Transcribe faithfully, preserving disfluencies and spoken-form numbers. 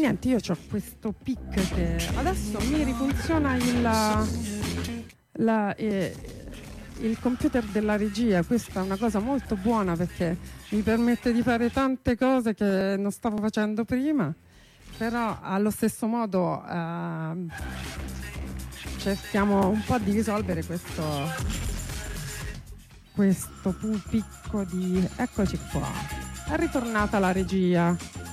niente, io ho questo pic che adesso mi rifunziona il, la, eh, il computer della regia. Questa è una cosa molto buona perché mi permette di fare tante cose che non stavo facendo prima, però allo stesso modo eh, cerchiamo un po' di risolvere questo questo picco di... Eccoci qua, è ritornata la regia.